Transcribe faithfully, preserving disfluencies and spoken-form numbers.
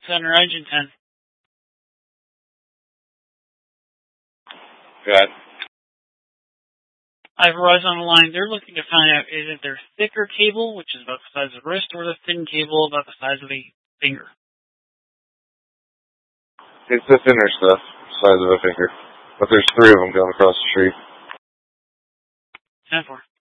Center Engine ten. Good. I have Verizon on the line. They're looking to find out, is it their thicker cable, which is about the size of the wrist, or the thin cable about the size of the finger? It's the thinner stuff, size of a finger. But there's three of them going across the street. ten four.